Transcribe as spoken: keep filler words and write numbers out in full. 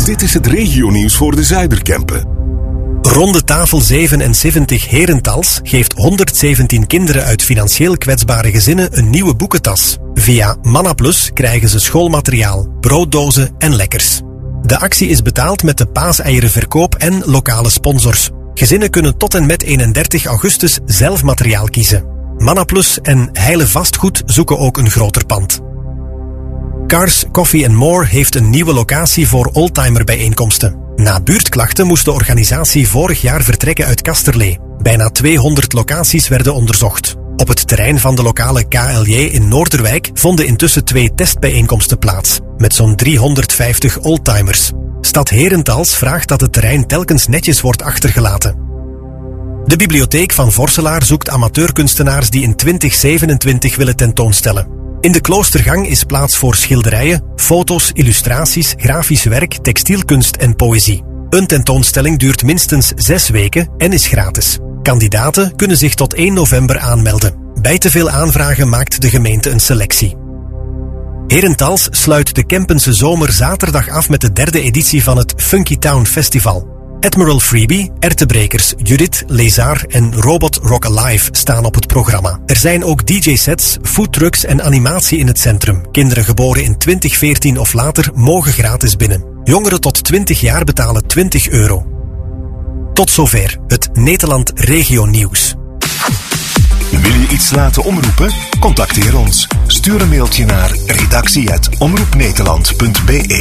Dit is het regionieuws voor de Zuiderkempen. Ronde tafel zevenenzeventig Herentals geeft honderdzeventien kinderen uit financieel kwetsbare gezinnen een nieuwe boekentas. Via MannaPlus krijgen ze schoolmateriaal, brooddozen en lekkers. De actie is betaald met de paaseierenverkoop en lokale sponsors. Gezinnen kunnen tot en met eenendertig augustus zelf materiaal kiezen. MannaPlus en Heile Vastgoed zoeken ook een groter pand. Cars Coffee and More heeft een nieuwe locatie voor oldtimer-bijeenkomsten. Na buurtklachten moest de organisatie vorig jaar vertrekken uit Kasterlee. Bijna tweehonderd locaties werden onderzocht. Op het terrein van de lokale K L J in Noorderwijk vonden intussen twee testbijeenkomsten plaats, met zo'n driehonderdvijftig oldtimers. Stad Herentals vraagt dat het terrein telkens netjes wordt achtergelaten. De bibliotheek van Vorselaar zoekt amateurkunstenaars die in twintig zevenentwintig willen tentoonstellen. In de Kloostergang is plaats voor schilderijen, foto's, illustraties, grafisch werk, textielkunst en poëzie. Een tentoonstelling duurt minstens zes weken en is gratis. Kandidaten kunnen zich tot één november aanmelden. Bij te veel aanvragen maakt de gemeente een selectie. Herentals sluit de Kempense zomer zaterdag af met de derde editie van het Funky Town Festival. Admiral Freebie, Ertebrekers, Judith, Lézard en Robot Rock Alive staan op het programma. Er zijn ook D J-sets, foodtrucks en animatie in het centrum. Kinderen geboren in twintig veertien of later mogen gratis binnen. Jongeren tot twintig jaar betalen twintig euro. Tot zover het Nederland Regio Nieuws. Wil je iets laten omroepen? Contacteer ons. Stuur een mailtje naar redactie apenstaartje omroepnederland punt be.